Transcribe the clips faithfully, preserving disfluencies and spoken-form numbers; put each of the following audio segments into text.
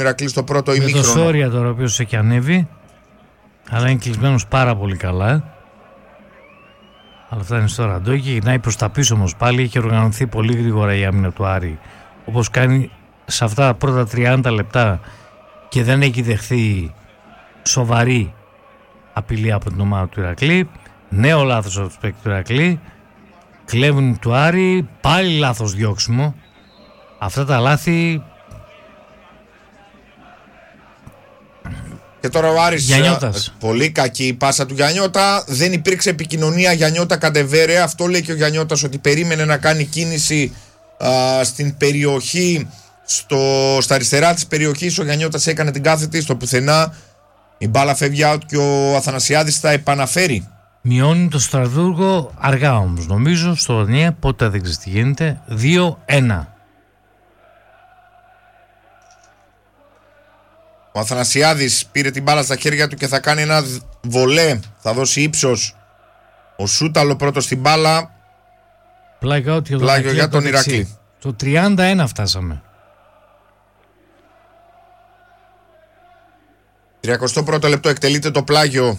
Ηρακλή στο πρώτο με ημίχρονο. Με το Σόρια τώρα, ο οποίος έχει ανέβει, αλλά είναι κλεισμένος πάρα πολύ καλά. Αλλά αυτά είναι στο Ραντό και γυρνάει προς τα πίσω όμως πάλι. Έχει οργανωθεί πολύ γρήγορα η άμυνα του Άρη, όπως κάνει σε αυτά τα πρώτα τριάντα λεπτά, και δεν έχει δεχθεί σοβαρή απειλή από την ομάδα του Ηρακλή. Νέο λάθος από τους παίκτες του Ηρακλή. Κλέβουν του Άρη, πάλι λάθος διώξιμο. Αυτά τα λάθη. Και τώρα ο Άρης, Γιαννιώτας. πολύ κακή η πάσα του Γιαννιώτα. Δεν υπήρξε επικοινωνία Γιαννιώτα Καντεβέρε. Αυτό λέει και ο Γιαννιώτας, ότι περίμενε να κάνει κίνηση α, στην περιοχή, στο, στα αριστερά της περιοχής. Ο Γιαννιώτας έκανε την κάθετη στο πουθενά. Η μπάλα φεύγει out και ο Αθανασιάδης θα επαναφέρει. Μειώνει το Στρασβούργο αργά όμως, νομίζω, στο εννιά, πότε δεν ξέρεις τι γίνεται. δύο ένα. Ο Αθανασιάδης πήρε την μπάλα στα χέρια του και θα κάνει ένα βολέ. Θα δώσει ύψος. Ο Σούταλο πρώτο στην μπάλα. Πλάγιο out για τον, Πλάγιο για τον Ηρακλή. Το τριάντα ένα φτάσαμε. τριακοστό πρώτο λεπτό εκτελείται το πλάγιο.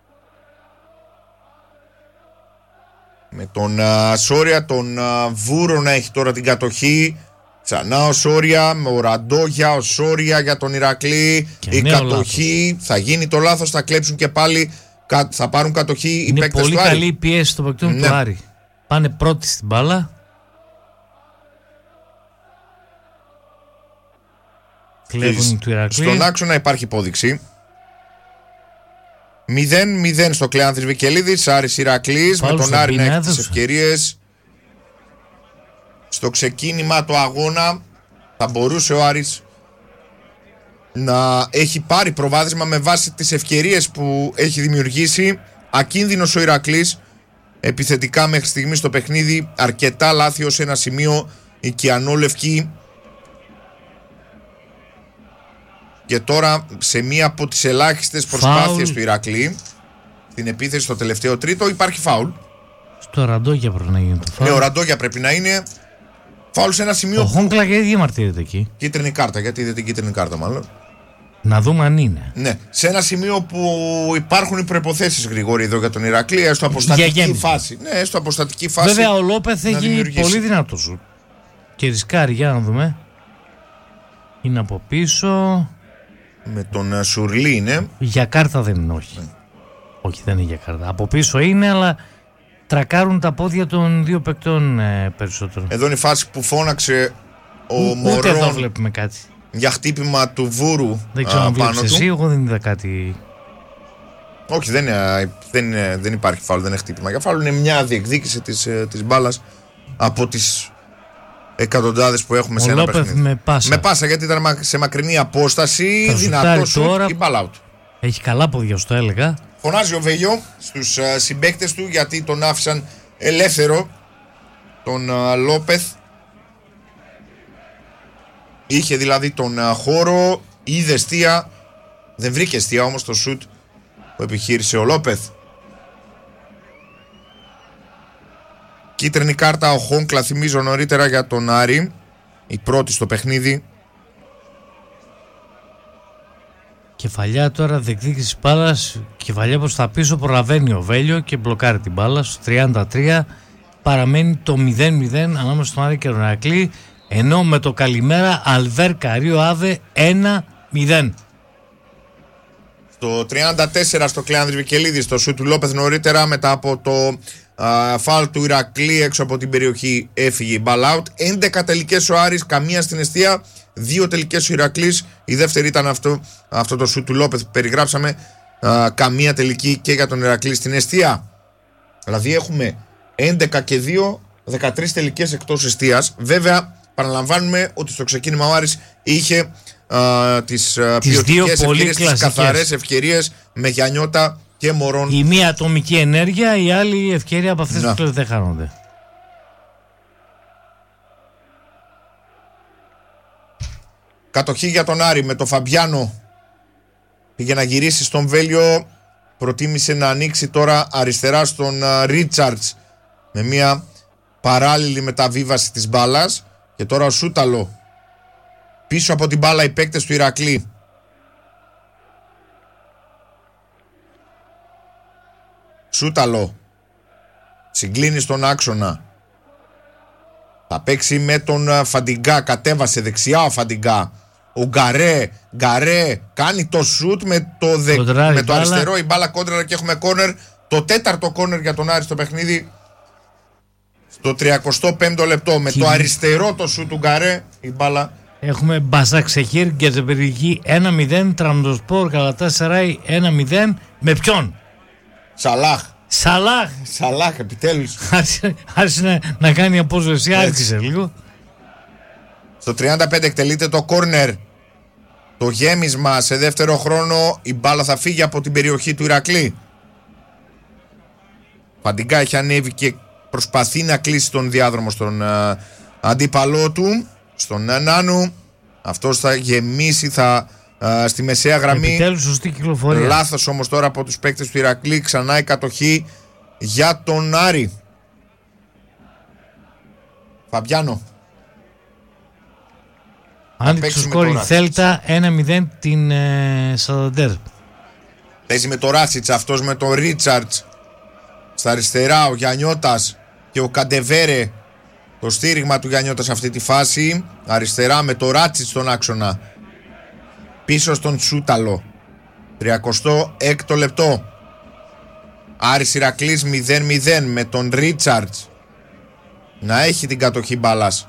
Με τον uh, Σόρια, τον uh, Βούρο να έχει τώρα την κατοχή. Ξανά ο Σόρια, με ο Ραντόγια, ο Σόρια για τον Ηρακλή. Και η κατοχή λάθος. Θα γίνει το λάθος, θα κλέψουν και πάλι. Θα πάρουν κατοχή οι παίκτες του Άρη. Είναι πολύ καλή η πίεση των παίκτων ναι. του Άρη. Πάνε πρώτοι στην μπάλα. Κλέβουν του Ηρακλή. Στον άξονα υπάρχει υπόδειξη. μηδέν μηδέν στο Κλεάνθης Βικελίδης. Άρης Ηρακλής, με τον Άρη να έχει τις ευκαιρίες. Στο ξεκίνημα του αγώνα θα μπορούσε ο Άρης να έχει πάρει προβάδισμα με βάση τις ευκαιρίες που έχει δημιουργήσει. Ακίνδυνος ο Ηρακλής επιθετικά μέχρι στιγμή στο παιχνίδι. Αρκετά λάθη ως ένα σημείο η Κιανόλευκη. Και τώρα σε μία από τις ελάχιστες προσπάθειες φάουλ του Ηρακλή στην επίθεση στο τελευταίο τρίτο υπάρχει φάουλ. Στο Ραντόγια πρέπει να γίνει το φάουλ. Ναι, ο Ραντόγια πρέπει να είναι. Φάουλ σε ένα σημείο. Ο Χόγκλα γιατί διαμαρτύρεται εκεί. Κίτρινη κάρτα, γιατί είδε την κίτρινη κάρτα μάλλον. Να δούμε αν είναι. Ναι, σε ένα σημείο που υπάρχουν οι προϋποθέσεις, Γρηγόρη, εδώ για τον Ηρακλή, έστω αποστατική φάση. Ναι, έστω αποστατική φάση. Βέβαια ο Λόπεθ έχει πολύ δυνατό σου. Και ρισκάρει, για να δούμε. Είναι από πίσω. Με τον Σουρλί είναι. Για κάρτα δεν είναι, όχι. Mm. Όχι, δεν είναι για κάρτα. Από πίσω είναι, αλλά τρακάρουν τα πόδια των δύο παικτών ε, περισσότερο. Εδώ είναι η φάση που φώναξε ο Ού, Μωρόν. Ούτε εδώ βλέπουμε κάτι. Για χτύπημα του Βούρου. Δεν ξέρω αν βλέπεις εσύ, εγώ δεν είδα κάτι. Όχι, δεν, δεν, δεν υπάρχει φάουλ, δεν είναι χτύπημα. Για φάουλ είναι μια διεκδίκηση της, της μπάλας από τις εκατοντάδες που έχουμε ο σε ένα παιχνίδι. Με πάσα. Με πάσα, γιατί ήταν σε μακρινή απόσταση. Δυνατό σουτ η μπάλα του. Έχει καλά πόδια, στο έλεγα. Φωνάζει ο Βέγιο στους uh, συμπαίκτες του, γιατί τον άφησαν ελεύθερο τον uh, Λόπεθ. Είχε δηλαδή τον uh, χώρο, είδε εστία. Δεν βρήκε εστία όμως το σουτ που επιχείρησε ο Λόπεθ. Κίτρινη κάρτα ο Χόγκλα, θυμίζω νωρίτερα, για τον Άρη. Η πρώτη στο παιχνίδι. Κεφαλιά τώρα, διεκδίκηση μπάλας. Κεφαλιά προς τα πίσω, προλαβαίνει ο Βέλιο και μπλοκάρει την μπάλα. Στο τριάντα τρία παραμένει το μηδέν μηδέν ανάμεσα στον Άρη και τον Ηρακλή. Ενώ με το καλημέρα Αλβέρ Καρίο Άβε ένα μηδέν. Στο τριάντα τέσσερα στο Κλεάνδρης Βικελίδης, το σουτ του Λόπεθ νωρίτερα, μετά από το φάουλ του Ηρακλή έξω από την περιοχή, έφυγε η μπάλα out. έντεκα τελικές ο Άρης, καμία στην εστία. Δύο τελικές ο Ηρακλής. Η δεύτερη ήταν αυτό, αυτό το σουτ του Λόπεθ που περιγράψαμε. Α, καμία τελική και για τον Ηρακλή στην εστία. Δηλαδή έχουμε έντεκα και δύο, δεκατρείς τελικές εκτός εστίας. Βέβαια, παραλαμβάνουμε ότι στο ξεκίνημα ο Άρης είχε α, τις, τις ποιοτικές ευκαιρίες, τις καθαρές ευκαιρίες με Γιαννιώτα και Μωρόν. Η μία ατομική ενέργεια, η άλλη ευκαιρία από αυτές που δεν χάνονται. Κατοχή για τον Άρη με το Φαμπιάνο. Πήγε να γυρίσει στον Βέλιο. Προτίμησε να ανοίξει τώρα αριστερά στον Ρίτσαρτς με μια παράλληλη μεταβίβαση της μπάλας. Και τώρα ο Σούταλο Πίσω από την μπάλα οι παίκτες του Ηρακλή. Σούταλο. Συγκλίνει στον άξονα. Θα παίξει με τον Φαντιγκά. Κατέβασε δεξιά ο Φαντιγκά. Ο Γκαρέ. Γκαρέ κάνει το σουτ με το, δε... με το αριστερό. Η μπάλα κόντρα και έχουμε κόρνερ. Το τέταρτο κόρνερ για τον Άρη στο παιχνίδι. Στο τριακοστό πέμπτο λεπτό. Με το αριστερό το σουτ του Γκαρέ. Η μπάλα. Έχουμε Μπασαξεχίρ και την περιοχή ένα μηδέν. Τραμπζονσπορ Γαλατάσαράι ένα μηδέν. Με ποιον? Σαλάχ. Σαλάχ. Σαλάχ, επιτέλους. Άρχισε να, να κάνει απόσβεση, άρχισε λίγο. Στο τριάντα πέντε εκτελείται το κόρνερ. Το γέμισμα σε δεύτερο χρόνο. Η μπάλα θα φύγει από την περιοχή του Ηρακλή. Φαντιγκά έχει ανέβει και προσπαθεί να κλείσει τον διάδρομο στον uh, αντίπαλό του, στον Νάνου. Αυτός θα γεμίσει, θα uh, στη μεσαία γραμμή. Επιτέλους σωστή κυκλοφορία. Λάθος όμως τώρα από τους παίκτες του Ηρακλή. Ξανά η κατοχή για τον Άρη. Φαμπιάνο. Άνοιξε το σκόρ η Θέλτα ένα μηδέν την ε, Σανταντέρ. Παίζει με το Ράσιτς, αυτός με τον Ρίτσαρτς. Στα αριστερά ο Γιαννιώτας και ο Καντεβέρε. Το στήριγμα του Γιαννιώτα σε αυτή τη φάση. Αριστερά με το Ράτσιτς στον άξονα. Πίσω στον Τσούταλο. τριακοστό έκτο λεπτό. Άρης Ηρακλής μηδέν μηδέν με τον Ρίτσαρτς να έχει την κατοχή μπάλας.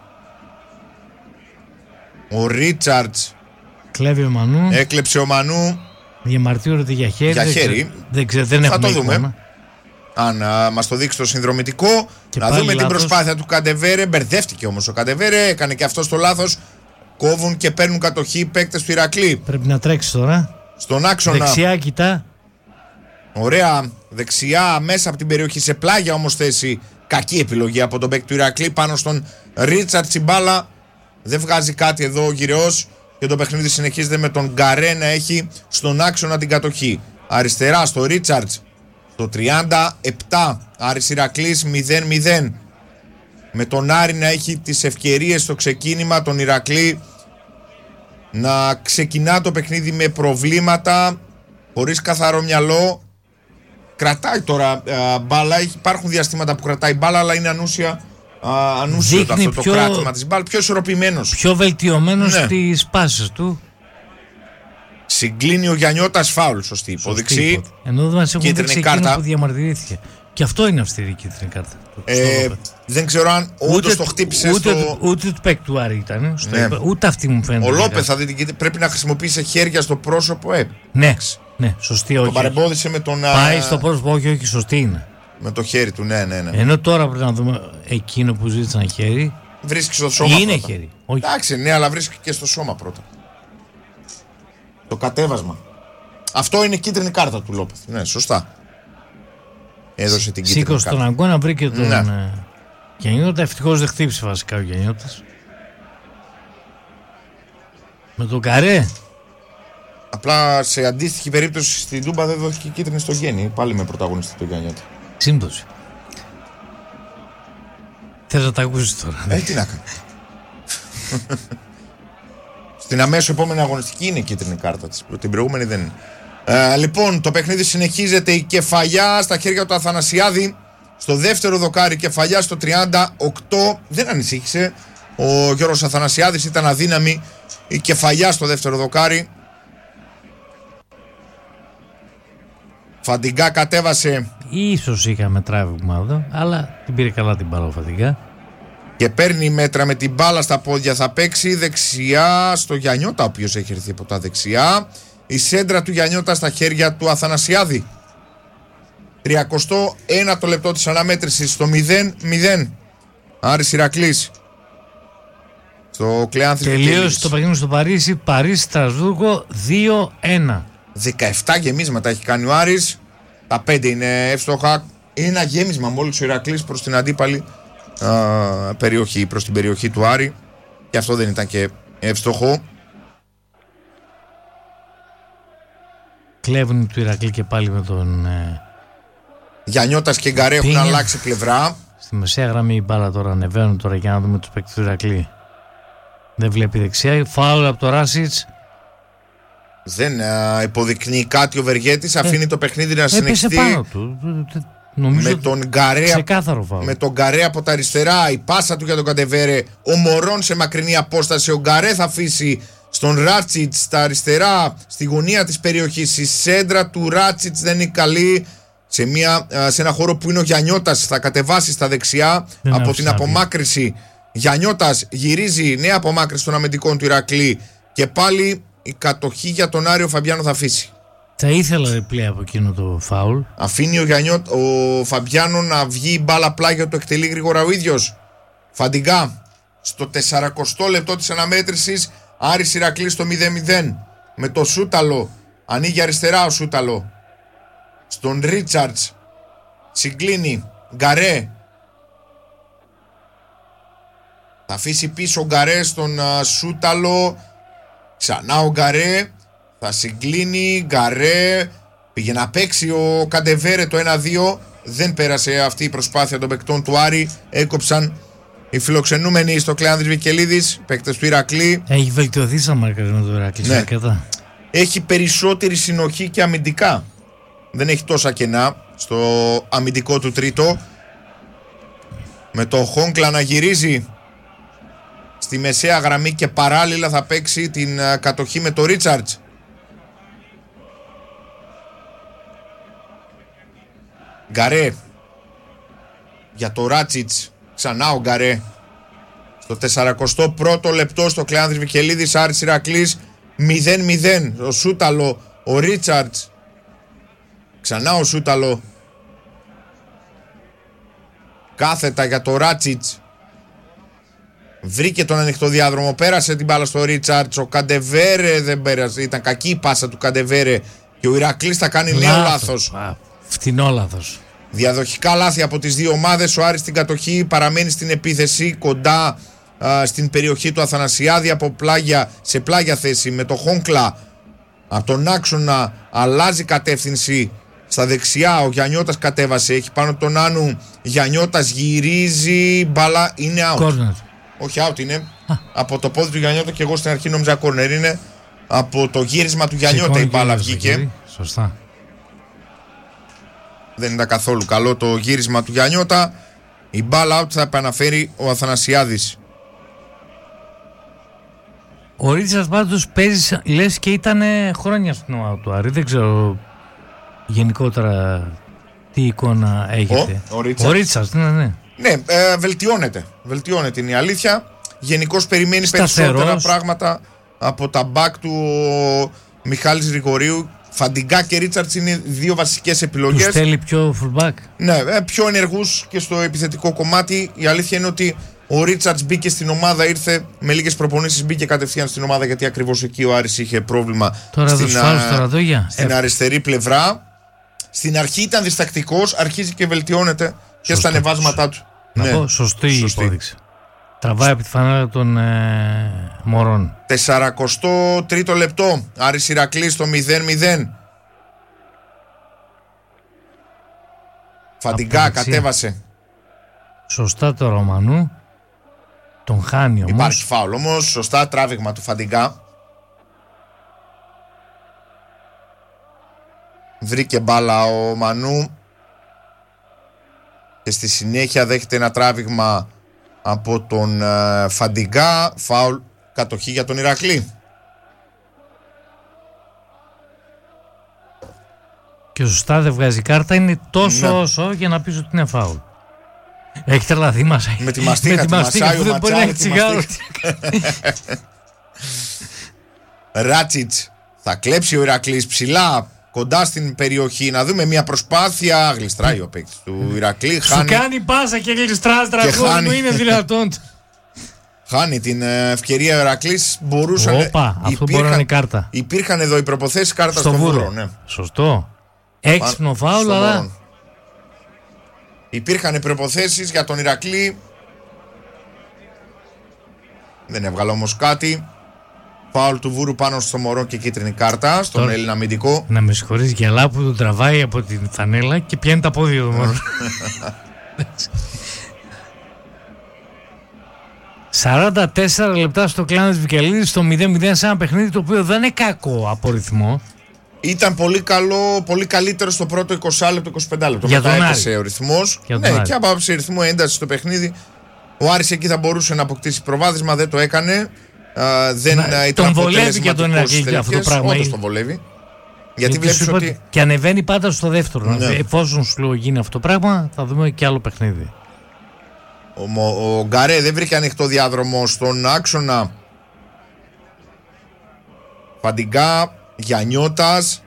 Ο Ρίτσαρτς κλέβει ο Μανού. Έκλεψε ο Μανού. Διαμαρτύρονται για χέρι. Για χέρι. Δεν, δεν, ξέρω, δεν θα το δούμε. Εικόνα. Αν α, μας το δείξει το συνδρομητικό. Και να δούμε λάθος. την προσπάθεια του Καντεβέρε. Μπερδεύτηκε όμως ο Καντεβέρε. Έκανε και αυτό το λάθος. Κόβουν και παίρνουν κατοχή οι παίκτες του Ηρακλή. Πρέπει να τρέξει τώρα. Στον άξονα. Δεξιά κοιτά. Ωραία. Δεξιά μέσα από την περιοχή. Σε πλάγια όμως θέση. Κακή επιλογή από τον παίκτη του Ηρακλή. Πάνω στον Ρίτσαρτ Τσιμπάλα. Δεν βγάζει κάτι εδώ ο γυρεός. Και το παιχνίδι συνεχίζεται με τον Γκαρέ να έχει στον άξονα την κατοχή. Αριστερά στο Ρίτσαρτς. Το τριάντα επτά. Άρης Ηρακλής μηδέν μηδέν. Με τον Άρη να έχει τις ευκαιρίες στο ξεκίνημα. Τον Ηρακλή να ξεκινά το παιχνίδι με προβλήματα. Χωρίς καθαρό μυαλό. Κρατάει τώρα α, μπάλα. Υπάρχουν διαστήματα που κρατάει μπάλα, αλλά είναι ανούσια. Α, ανούσιο αυτό πιο, το κράτημα της μπάλα. Πιο ισορροπημένος. Πιο βελτιωμένος ναι. στις πάσεις του. Συγκλίνει ο Γιαννιώτας φάουλ, σωστή υπόδειξη. Ενώ δεν μας έχουν δείξει εκείνο που διαμαρτυρήθηκε. Και αυτό είναι αυστηρή κίτρινη κάρτα. Ε, δεν ξέρω αν όντως το χτύπησε ούτε, στο... Ούτε του παίκ του Άρη ήταν. Στο ναι. Ούτε αυτή μου φαίνεται. Ο Λόπεθ θα δείτε, πρέπει να χρησιμοποιήσει χέρια στο πρόσωπο. Ε, ναι, ναι, σωστή όχι. Το παρεμπόδισε με τον... Πάει στο πρόσωπο, όχι, όχι, σωστή είναι. Με το χέρι του, ναι, ναι, ναι. Ενώ τώρα πρέπει να δούμε εκείνο που ζήτησαν χέρι. Βρίσκει στο σώμα. Είναι πρώτα. χέρι. Όχι. Εντάξει, ναι, αλλά βρίσκει και στο σώμα πρώτα. Το κατέβασμα. Αυτό είναι κίτρινη κάρτα του Λόπεθ. Ναι, σωστά. Έδωσε την κίτρινη Σήκωσε κάρτα. τον αγώνα, βρήκε τον ναι. Γιαννιώτα. Ευτυχώς δεν χτύπησε βασικά ο Γιαννιώτας. Με τον Καρέ. Απλά σε αντίστοιχη περίπτωση στην Τούμπα δεν δόθηκε κίτρινη στο Γέννη. Πάλι με πρωταγωνιστή τον Γιαννιώτα. Σύμπτωση. Θες να τα ακούσεις τώρα. Ε, τι να κάνω. Στην αμέσως επόμενη αγωνιστική είναι η κίτρινη κάρτα της. Την προηγούμενη δεν είναι. Ε, λοιπόν, το παιχνίδι συνεχίζεται. Η Κεφαλιά στα χέρια του Αθανασιάδη. Στο δεύτερο δοκάρι Κεφαλιά στο τριάντα οκτώ. Δεν ανησύχησε. Ο Γιώργος Αθανασιάδης ήταν αδύναμη. Η Κεφαλιά στο δεύτερο δοκάρι. Φαντιγκά κατέβασε. Ίσως είχαμε τράβηγμα εδώ, αλλά την πήρε καλά την μπάλα ο Φαντιγκά. Και παίρνει μέτρα με την μπάλα στα πόδια. Θα παίξει δεξιά στο Γιαννιώτα, ο οποίος έχει έρθει από τα δεξιά. Η σέντρα του Γιαννιώτα στα χέρια του Αθανασιάδη. τριακοστό ένατο λεπτό της αναμέτρησης στο μηδέν μηδέν. Άρης Ηρακλής. Στο Κλεάνθης. Τελείωσε το παιχνίδι στο Παρίσι. Παρίσι Στρασβούργο δύο ένα. δεκαεπτά γεμίσματα έχει κάνει ο Άρης. Τα πέντε είναι εύστοχα. Ένα γέμισμα μόλις ο Ηρακλής προς την αντίπαλη α, περιοχή, προς την περιοχή του Άρη. Και αυτό δεν ήταν και εύστοχο. Κλέβουν του Ηρακλή και πάλι με τον ε... Γιαννιώτας και Γκαρέ έχουν αλλάξει πλευρά. Στη μεσαία γραμμή η μπάλα τώρα ανεβαίνουν τώρα για να δούμε τους παίκτες του Ηρακλή. Δεν βλέπει δεξιά. Φάουλ από το Ράσιτς. Δεν α, υποδεικνύει κάτι ο Βεργέτης. Αφήνει ε, το παιχνίδι να συνεχιστεί. Έπεσε πάνω του. Νομίζω με τον Γκαρέ, με τον Γκαρέ από τα αριστερά. Η πάσα του για τον Καντεβέρε. Ο Μωρόν σε μακρινή απόσταση. Ο Γκαρέ θα αφήσει στον Ράτσιτς στα αριστερά, στη γωνία της περιοχής. Η σέντρα του Ράτσιτς δεν είναι καλή. Σε, μια, σε ένα χώρο που είναι ο Γιαννιώτας, θα κατεβάσει στα δεξιά δεν από την απομάκρυση. Γιαννιώτας γυρίζει, νέα απομάκρυση των αμυντικών του Ηρακλή. Και πάλι η κατοχή για τον Άριο Φαμπιάνο θα αφήσει. Θα ήθελα replay από εκείνο το φάουλ. Αφήνει ο, Γιαννιώ, ο Φαμπιάνο να βγει η μπάλα πλάγια, το εκτελεί γρήγορα ο ίδιος. Φαντιγκά στο τεσσαρακοστό λεπτό της αναμέτρησης. Άρης Ηρακλής στο μηδέν μηδέν. Με το Σούταλο. Ανοίγει αριστερά ο Σούταλο. Στον Ρίτσαρτς. Συγκλίνει. Γκαρέ. Θα αφήσει πίσω ο Γκαρέ στον uh, Σούταλο. Ξανά ο Γκαρέ. Θα συγκλίνει. Γκαρέ. Πήγε να παίξει ο Καντεβέρε το ένα δύο. Δεν πέρασε αυτή η προσπάθεια των παικτών του Άρη. Έκοψαν οι φιλοξενούμενοι στο Κλεάνδρης Βικελίδης, παίκτες του Ηρακλή. Έχει βελτιωθεί σαν μαρκαρισμό του Ηρακλή. Ναι. Έχει περισσότερη συνοχή και αμυντικά. Δεν έχει τόσα κενά στο αμυντικό του τρίτο. Με το Χόγκλα να γυρίζει στη μεσαία γραμμή και παράλληλα θα παίξει την κατοχή με το Ρίτσαρτς. Γκαρέ για το Ράτσιτς. Ξανά ο Γκαρέ. Στο τεσσαρακοστό πρώτο λεπτό στο Κλεάνδρης Βικελίδης, Άρης Ηρακλής μηδέν μηδέν. Ο Σούταλο, ο Ρίτσαρτς. Ξανά ο Σούταλο. Κάθετα για το Ράτσιτς. Βρήκε τον ανοιχτό διάδρομο. Πέρασε την μπάλα στο Ρίτσαρτς. Ο Καντεβέρε δεν πέρασε. Ήταν κακή η πάσα του Καντεβέρε. Και ο Ηρακλής θα κάνει νέο λάθος. Φτηνό λάθος. Διαδοχικά λάθη από τις δύο ομάδες. Ο Άρης στην κατοχή, παραμένει στην επίθεση κοντά α, στην περιοχή του Αθανασιάδη από πλάγια, σε πλάγια θέση με το Χόγκλα. Από τον άξονα αλλάζει κατεύθυνση στα δεξιά. Ο Γιαννιώτας κατέβασε, έχει πάνω τον Άνου. Γιαννιώτας γυρίζει, μπάλα είναι out. Corner. Όχι out είναι. Α. Από το πόδι του Γιαννιώτα, και εγώ στην αρχή νόμιζα corner είναι. Από το γύρισμα του Γιαννιώτα η μπάλα βγήκε. Σωστά. Δεν ήταν καθόλου καλό το γύρισμα του Γιαννιώτα. Η μπάλα out θα επαναφέρει ο Αθανασιάδης. Ο Ρίτσαρτς πάντως παίζει, λες, και ήταν χρόνια στην ομάδα του Άρη. Δεν ξέρω γενικότερα τι εικόνα έχετε. Ο Ρίτσαρτς, ναι, ναι. Ναι, ε, βελτιώνεται. Βελτιώνεται είναι η αλήθεια. Γενικώς περιμένει Σταθερός. περισσότερα πράγματα από τα μπακ του Μιχάλης Γρηγορίου. Φαντιγκά και Ρίτσαρτς είναι δύο βασικές επιλογές. Τους θέλει πιο fullback. Ναι, πιο ενεργούς και στο επιθετικό κομμάτι. Η αλήθεια είναι ότι ο Ρίτσαρτς μπήκε στην ομάδα, ήρθε με λίγες προπονήσεις, μπήκε κατευθείαν στην ομάδα, γιατί ακριβώς εκεί ο Άρης είχε πρόβλημα. Τώρα στην, α, τώρα στην αριστερή πλευρά. Στην αρχή ήταν διστακτικός, αρχίζει και βελτιώνεται. Σωστό. Και στα ανεβάσματά του. Να ναι, πω, σωστή η υπόδειξη. Τραβάει από τη φανέλα των ε, Μωρών. τεσσαρακοστό τρίτο λεπτό. Άρης Ηρακλής στο μηδέν μηδέν. Φαντιγκά κατέβασε. Σωστά το Ρωμανού. Τον χάνει όμως. Υπάρχει φάουλ όμως. Σωστά τράβηγμα του Φαντιγκά. Βρήκε μπάλα ο Μανού. Και στη συνέχεια δέχεται ένα τράβηγμα από τον uh, Φαντιγκά. Φάουλ, κατοχή για τον Ηρακλή. Και σωστά δεν βγάζει κάρτα. Είναι τόσο ναι. όσο για να πεις ότι είναι φάουλ. Έχει τρελαθεί μας. Με τη μαστίχα, τη μασάει ο Ματσάρη. Ράτσιτς. Θα κλέψει ο Ηρακλής ψηλά κοντά στην περιοχή. Να δούμε μια προσπάθεια. Γλιστράει ο παίκτης του Ηρακλή. Σου χάνει... κάνει πάσα και γλιστράς τραγούδι μου, είναι δυνατόν. Χάνει την ευκαιρία ο Ηρακλής. Μπορούσαν... Όπα, αυτό υπήρχαν... μπορεί να είναι κάρτα. Υπήρχαν εδώ οι προποθέσεις κάρτα στο, στο Βούρο. Ναι. Σωστό. Έξυπνο φάουλ, αλλά... Υπήρχαν προποθέσεις για τον Ηρακλή. Δεν έβγαλε όμως κάτι. Φάουλ του Βούρου πάνω στο Μωρό και κίτρινη κάρτα στον τώρα, Έλληνα αμυντικό. Να με συγχωρείς, γελά που τον τραβάει από την φανέλα και πιάνει τα πόδια του Μωρό. σαράντα τέσσερα λεπτά στο κλάν της Βικελίδης, στο μηδέν μηδέν, σε ένα παιχνίδι το οποίο δεν είναι κακό από ρυθμό. Ήταν πολύ καλό, πολύ καλύτερο στο πρώτο είκοσι λεπτό, είκοσι πέντε λεπτό. Για Μετά τον έπεσε Άρη. ο ρυθμός. Για τον Ναι, Άρη. και από άψη ρυθμού, ένταση στο παιχνίδι. Ο Άρης εκεί θα μπορούσε να αποκτήσει προβάδισμα, δεν το έκανε. Α, δεν Να, ήταν τον βολεύει και τον αποτελεσματικός Ηρακλή αυτό το πράγμα. Όντως τον βολεύει. Γιατί, Γιατί βλέπεις σου είπα ότι... Και ανεβαίνει πάντα στο δεύτερο. Ναι. Εφόσον σου λέω γίνει αυτό το πράγμα, θα δούμε και άλλο παιχνίδι. Ο, ο, ο Γκαρέ δεν βρήκε ανοιχτό διάδρομο στον άξονα. Φαντιγκά, Γιαννιώτας.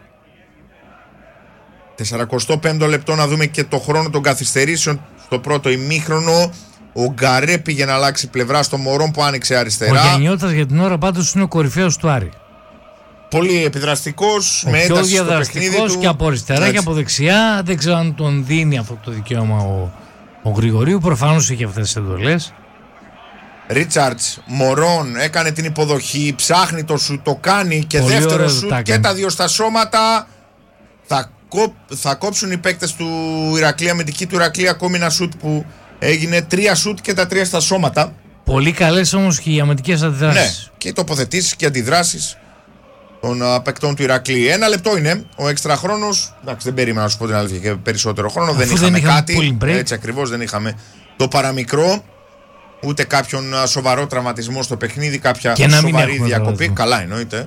σαράντα πέντε λεπτό να δούμε και το χρόνο των καθυστερήσεων στο πρώτο ημίχρονο. Ο Γκαρέ πήγε να αλλάξει πλευρά στο Μωρόν που άνοιξε αριστερά. Ο Γιαννιώτας για την ώρα πάντως είναι ο κορυφαίος του Άρη. Πολύ επιδραστικός, Ο με πιο ένταση στο παιχνίδι διαδραστικός του. και από αριστερά Έτσι. και από δεξιά. Δεν ξέρω αν τον δίνει αυτό το δικαίωμα ο, ο Γρηγορίου. Προφανώς έχει αυτές τις εντολές. Ρίτσαρτς, Μωρόν έκανε την υποδοχή, ψάχνει το σουτ, το κάνει και Πολύ δεύτερο ωραίο σουτ το και έκανε. τα δύο στα σώματα. Θα, κόπ, θα κόψουν οι παίκτες του Ηρακλή, αμυντική του Ηρακλή, ακόμη ένα σουτ που έγινε. Τρία σουτ και τα τρία στα σώματα. Πολύ καλές όμως και οι αμυντικές Ναι, αντιδράσεις. και τοποθετήσεις και αντιδράσεις των α, παικτών του Ηρακλή. Ένα λεπτό είναι ο έξτρα χρόνος. Εντάξει, δεν περίμενα να σου πω την αλήθεια και περισσότερο χρόνο. Αφού δεν δεν είχαμε είχαμε κάτι. pooling break. Έτσι ακριβώς, δεν είχαμε το παραμικρό. Ούτε κάποιον α, σοβαρό τραυματισμό στο παιχνίδι, κάποια Και να μην σοβαρή έχουμε διακοπή. τραυματισμό. Καλά εννοείται.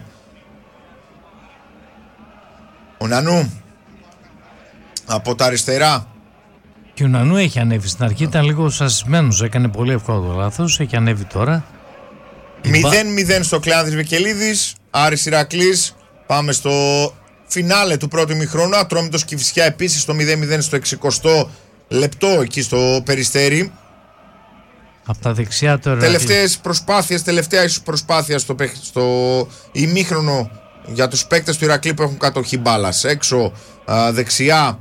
Ο Νανού από τα αριστερά. Και ο Νανού έχει ανέβει. Στην αρχή ήταν λίγο σασισμένος. Έκανε πολύ εύκολο το λάθος. Έχει ανέβει τώρα. μηδέν μηδέν στο Κλεάνδης Βικελίδης. Άρης Ηρακλής. Πάμε στο φινάλε του πρώτου ημιχρόνου. Ατρόμητος Κηφισιά επίσης στο μηδέν μηδέν στο εξηκοστό λεπτό εκεί στο Περιστέρι. Από τα δεξιά τώρα. Τελευταίες προσπάθειες, τελευταία ίσως προσπάθεια στο, παιχ- στο ημίχρονο για τους παίκτες του Ηρακλή που έχουν κατοχή μπάλας. Έξω α, δεξιά.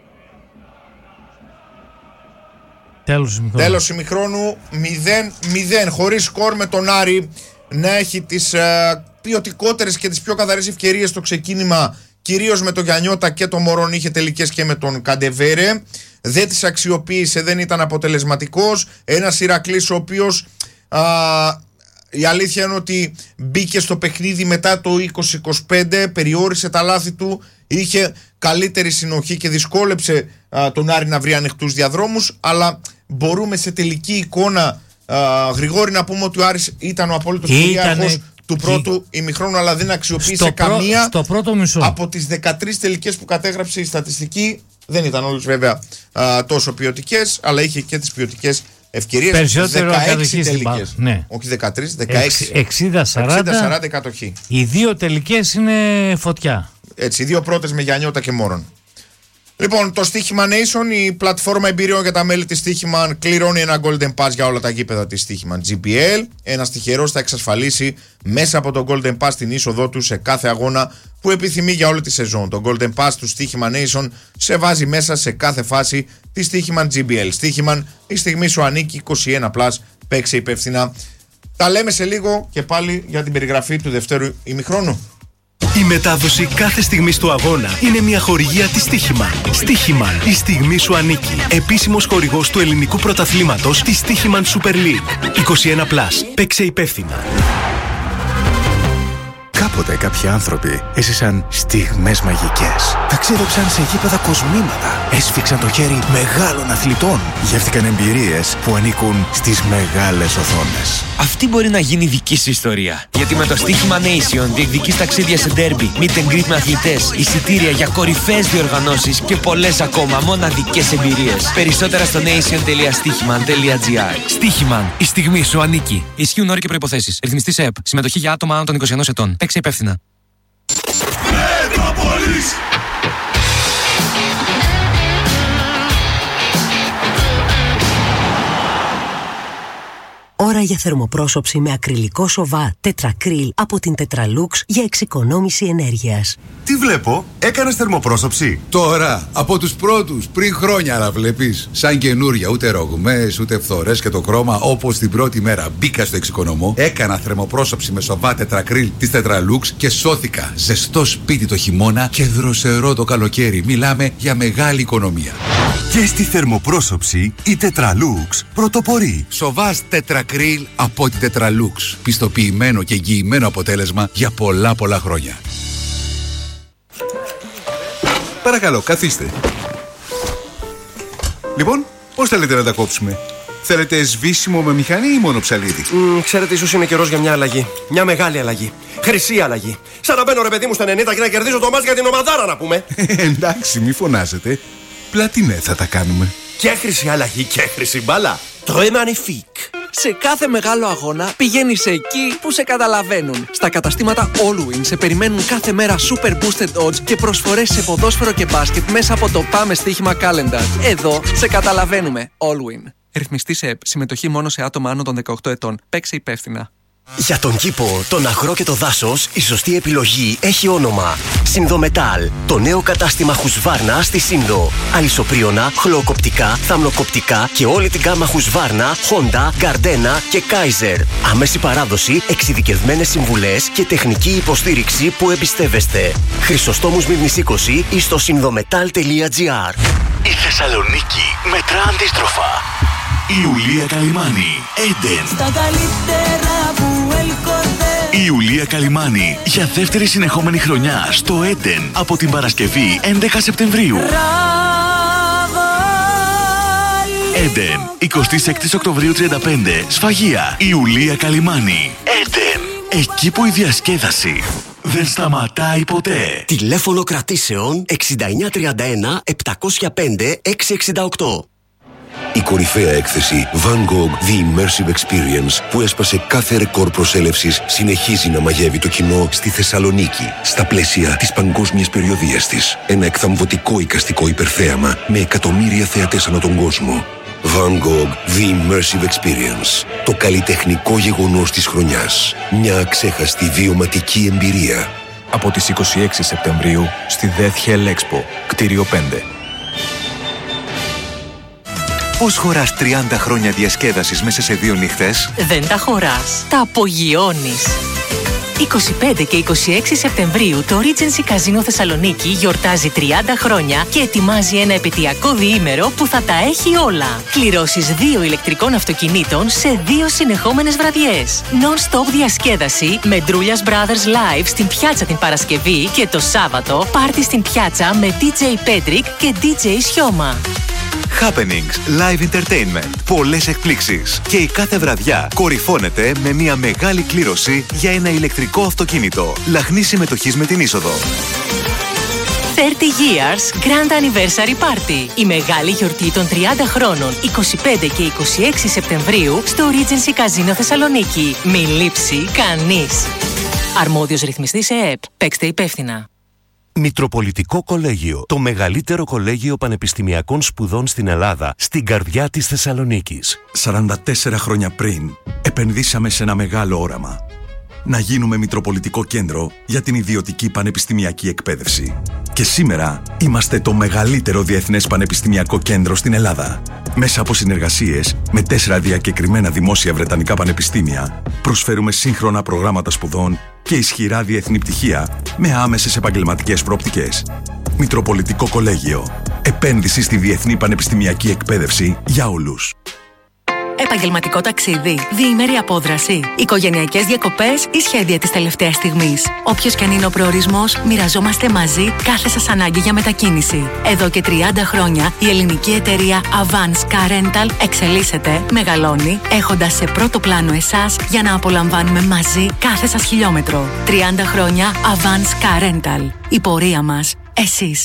Τέλος ημιχρόνου. Τέλος ημιχρόνου μηδέν μηδέν, χωρίς σκορ, με τον Άρη να έχει τις ε, ποιοτικότερες και τις πιο καθαρές ευκαιρίες στο ξεκίνημα, κυρίως με τον Γιαννιώτα και τον Μωρόν. Είχε τελικές και με τον Καντεβέρε, δεν τις αξιοποίησε, δεν ήταν αποτελεσματικός. Ένας Ηρακλής ο οποίος α, η αλήθεια είναι ότι μπήκε στο παιχνίδι μετά το είκοσι είκοσι πέντε, περιόρισε τα λάθη του, είχε καλύτερη συνοχή και δυσκόλεψε α, τον Άρη να βρει ανοιχτούς διαδρόμους, αλλά μπορούμε σε τελική εικόνα α, Γρηγόρη να πούμε ότι ο Άρης ήταν ο απόλυτος Ήτανε κυριάρχος του κι- πρώτου ημιχρόνου, αλλά δεν αξιοποίησε στο, πρω- καμία στο πρώτο μισό. από τις δεκατρείς τελικές που κατέγραψε η στατιστική. Δεν ήταν όλες βέβαια α, τόσο ποιοτικές, αλλά είχε και τις ποιοτικές ευκαιρίες. Περισσότερο δεκαέξι κατοχή στην μπάλα. τελικές. Ναι. Όχι δεκατρείς, δεκαέξι. εξήντα σαράντα. εξήντα σαράντα κατοχή. Οι δύο τελικές είναι φωτιά. Έτσι, οι δύο πρώτες με Γιαννιώτα και Μόρον. Λοιπόν, το Στοίχημα Nation, η πλατφόρμα εμπειριών για τα μέλη της Στοίχημα, κληρώνει ένα Golden Pass για όλα τα γήπεδα της Στοίχημα τζι πι ελ. Ένας τυχερός θα εξασφαλίσει μέσα από το Golden Pass την είσοδό του σε κάθε αγώνα που επιθυμεί για όλη τη σεζόν. Το Golden Pass του Στοίχημα Nation σε βάζει μέσα σε κάθε φάση της Στοίχημα τζι πι ελ. Στοίχημα, η στιγμή σου ανήκει, είκοσι ένα πλας, παίξε υπεύθυνα. Τα λέμε σε λίγο και πάλι για την περιγραφή του δευτέρου ημιχρόνου. Η μετάδοση κάθε στιγμής του αγώνα είναι μια χορηγία της Στοίχημαν. Στοίχημαν, η στιγμή σου ανήκει. Επίσημος χορηγός του ελληνικού πρωταθλήματος της Στοίχημαν Super League. είκοσι ένα πλας, παίξε υπεύθυνα. Κάποτε κάποιοι άνθρωποι έζησαν στιγμές μαγικές. Ταξίδεψαν σε γήπεδα κοσμήματα. Έσφιξαν το χέρι μεγάλων αθλητών. Γεύτηκαν εμπειρίες που ανήκουν στις μεγάλες οθόνες. Αυτή μπορεί να γίνει δική σου ιστορία. Γιατί με το Στοίχημα Nation διεκδικείς ταξίδια σε ντέρμπι, meet and greet με αθλητές, εισιτήρια για κορυφαίες διοργανώσεις και πολλές ακόμα μοναδικές εμπειρίες. Περισσότερα στο nation τελεία στοίχημαν τελεία τζι άρ. Στοίχημαν, η στιγμή σου ανήκει. Ισχύουν όροι και προϋποθέσεις. Ρυθμιστής ΕΕΠ. Συμμετοχή για άτομα άνω των είκοσι ενός ετών. Παίξε υπεύθυνα. Ώρα για θερμοπρόσωψη με ακριλικό σοβά τετρακρίλ από την Tetralux για εξοικονόμηση ενέργειας. Τι βλέπω, έκανες θερμοπρόσωψη? Τώρα, από τους πρώτους, πριν χρόνια να βλέπεις. Σαν καινούρια, ούτε ρογμές, ούτε φθορές και το χρώμα, όπως την πρώτη μέρα μπήκα στο εξοικονομώ, έκανα θερμοπρόσωψη με σοβά τετρακρίλ της Tetralux και σώθηκα. Ζεστό σπίτι το χειμώνα και δροσερό το καλοκαίρι. Μιλάμε για μεγάλη οικονομία. Και στη θερμοπρόσωψη η Tetralux πρωτοπορεί. Σοβάς τετρακρίλ από την Tetralux. Πιστοποιημένο και εγγυημένο αποτέλεσμα για πολλά πολλά χρόνια. Παρακαλώ, καθίστε. Λοιπόν, πώς θέλετε να τα κόψουμε? Θέλετε σβήσιμο με μηχανή ή μόνο ψαλίδι? Mm, ξέρετε, ίσως είναι καιρός για μια αλλαγή. Μια μεγάλη αλλαγή. Χρυσή αλλαγή. Σαν να μπαίνω ρε παιδί μου στα ενενήντα και να κερδίζω το μάτς για την ομαδάρα, να πούμε. Εντάξει, μη φωνάζετε. Πλατινέ θα τα κάνουμε. Και χρυσή αλλαγή και χρυσή μπάλα. Το Magnifique. Σε κάθε μεγάλο αγώνα πηγαίνεις εκεί που σε καταλαβαίνουν. Στα καταστήματα Allwyn σε περιμένουν κάθε μέρα super boosted odds και προσφορές σε ποδόσφαιρο και μπάσκετ μέσα από το Πάμε Στοίχημα Calendar. Εδώ σε καταλαβαίνουμε. Allwyn. Ρυθμιστή σε ΕΠ. Συμμετοχή μόνο σε άτομα άνω των δεκαοκτώ ετών. Παίξε υπεύθυνα. Για τον κήπο, τον αγρό και το δάσος, η σωστή επιλογή έχει όνομα. Συνδομετάλ, το νέο κατάστημα Husqvarna στη Σύνδο. Αλυσοπρίωνα, χλωοκοπτικά, θαμνοκοπτικά και όλη την γάμα Husqvarna, Honda, Gardena και Kaiser. Άμεση παράδοση, εξειδικευμένες συμβουλές και τεχνική υποστήριξη που εμπιστεύεστε. Χρυσοστόμου Σμύρνης είκοσι ή στο συνδομετάλ τελεία τζι άρ. Η Θεσσαλονίκη μετρά αντίστροφα. Ιουλία Καλυμάνη, Έντεν. Στα καλύτερα που έλκονται. Ιουλία Καλυμάνη για δεύτερη συνεχόμενη χρονιά στο Έντεν από την Παρασκευή έντεκα Σεπτεμβρίου. Έντεν, εικοστή έκτη Οκτωβρίου τριάντα πέντε, Σφαγεία. Ιουλία Καλυμάνη, Έντεν. Εκεί που η διασκέδαση δεν σταματάει ποτέ. Τηλέφωνο κρατήσεων εξήντα εννιά τριάντα ένα επτακόσια πέντε εξακόσια εξήντα οκτώ. Η κορυφαία έκθεση Van Gogh The Immersive Experience που έσπασε κάθε ρεκόρ προσέλευσης συνεχίζει να μαγεύει το κοινό στη Θεσσαλονίκη στα πλαίσια της παγκόσμιας περιοδίας της. Ένα εκθαμβωτικό εικαστικό υπερθέαμα με εκατομμύρια θεατές ανά τον κόσμο. Van Gogh The Immersive Experience. Το καλλιτεχνικό γεγονός της χρονιάς. Μια αξέχαστη βιωματική εμπειρία. Από τις είκοσι έξι Σεπτεμβρίου στη Death Hell Expo, κτίριο πέντε. Πώς χωράς τριάντα χρόνια διασκέδασης μέσα σε δύο νύχτες? Δεν τα χωράς, τα απογειώνεις. είκοσι πέντε και είκοσι έξι Σεπτεμβρίου το Regency Casino Θεσσαλονίκη γιορτάζει τριάντα χρόνια και ετοιμάζει ένα επαιτειακό διήμερο που θα τα έχει όλα. Κληρώσεις δύο ηλεκτρικών αυτοκινήτων σε δύο συνεχόμενες βραδιές. Non-stop διασκέδαση με Ντρούλιας Brothers Live στην πιάτσα την Παρασκευή και το Σάββατο πάρτι στην πιάτσα με ντι τζέι Pedrick και ντι τζέι Σιώμα. Happenings, live entertainment, πολλές εκπλήξεις και η κάθε βραδιά κορυφώνεται με μια μεγάλη κλήρωση για ένα ηλεκτρικό αυτοκίνητο. Λαχνή συμμετοχής με την είσοδο. τριάντα years Grand Anniversary Party. Η μεγάλη γιορτή των τριάντα χρόνων είκοσι πέντε και είκοσι έξι Σεπτεμβρίου στο Regency Casino Θεσσαλονίκη. Μην λείψει κανείς. Αρμόδιος ρυθμιστής ΕΕΠ. Παίξτε υπεύθυνα. Μητροπολιτικό Κολέγιο, το μεγαλύτερο κολέγιο πανεπιστημιακών σπουδών στην Ελλάδα, στην καρδιά της Θεσσαλονίκης. σαράντα τέσσερα χρόνια πριν, επενδύσαμε σε ένα μεγάλο όραμα. Να γίνουμε Μητροπολιτικό Κέντρο για την ιδιωτική πανεπιστημιακή εκπαίδευση. Και σήμερα είμαστε το μεγαλύτερο διεθνές πανεπιστημιακό κέντρο στην Ελλάδα. Μέσα από συνεργασίες με τέσσερα διακεκριμένα δημόσια βρετανικά πανεπιστήμια, προσφέρουμε σύγχρονα προγράμματα σπουδών και ισχυρά διεθνή πτυχία με άμεσες επαγγελματικές προοπτικές. Μητροπολιτικό Κολέγιο. Επένδυση στη διεθνή πανεπιστημιακή εκπαίδευση για όλους. Επαγγελματικό ταξίδι, διήμερη απόδραση, οικογενειακές διακοπές ή σχέδια της τελευταίας στιγμής. Όποιος και αν είναι ο προορισμός, μοιραζόμαστε μαζί κάθε σας ανάγκη για μετακίνηση. Εδώ και τριάντα χρόνια η ελληνική εταιρεία Avance Car Rental εξελίσσεται, μεγαλώνει, έχοντας σε πρώτο πλάνο εσάς για να απολαμβάνουμε μαζί κάθε σας χιλιόμετρο. τριάντα χρόνια Avance Car Rental. Η πορεία μας, εσείς.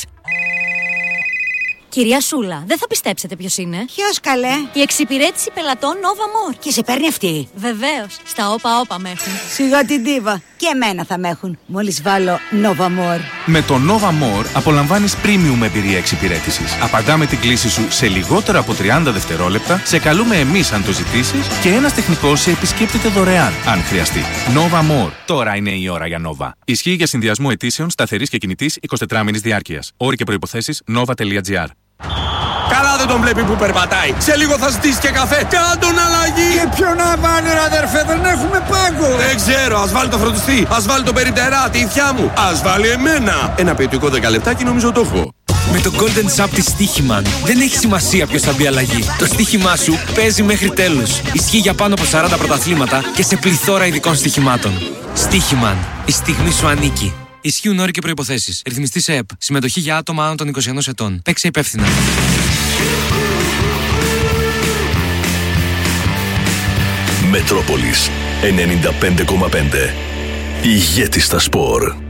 Κυρία Σούλα, δεν θα πιστέψετε ποιος είναι. Ποιος καλέ? Η εξυπηρέτηση πελατών Nova More. Και σε παίρνει αυτή? Βεβαίως. Στα όπα όπα με έχουν. Σιγά την τίβα. Και εμένα θα με έχουν. Μόλις βάλω Nova More. Με το Nova More απολαμβάνεις premium εμπειρία εξυπηρέτησης. Απαντάμε την κλήση σου σε λιγότερο από τριάντα δευτερόλεπτα, σε καλούμε εμείς αν το ζητήσεις και ένας τεχνικός σε επισκέπτεται δωρεάν αν χρειαστεί. Nova More. Τώρα είναι η ώρα για Nova. Ισχύει για συνδυασμό αιτήσεων σταθερής και κινητής εικοσιτετράμηνης διάρκειας. Όροι και προϋποθέσεις nova τελεία τζι άρ. Καλά δεν τον βλέπει που περπατάει. Σε λίγο θα ζητήσει και καφέ. Κάντον αλλαγή. Και ποιο να βάλει ρε αδερφέ, δεν έχουμε πάγκο. Δεν ξέρω, ας βάλει το φροντιστή. Ας βάλει το περιτερά, τη ηθιά μου. Ας βάλει εμένα. Ένα ποιοτικό δέκα λεπτάκι νομίζω το έχω. Με το Golden Sub της Στοίχημαν δεν έχει σημασία ποιος θα μπει αλλαγή. Το στοίχημά σου παίζει μέχρι τέλους. Ισχύει για πάνω από σαράντα πρωταθλήματα και σε πληθώρα ειδικών στοιχημάτων. Στοίχημαν. Η στιγμή σου ανήκει. Ισχύουν όροι και προϋποθέσεις. Ρυθμιστή σε ΕΠ. Συμμετοχή για άτομα άνω των είκοσι ενός ετών. Παίξε υπεύθυνα. Μετρόπολης ενενήντα πέντε κόμμα πέντε. Ηγέτη στα σπορ.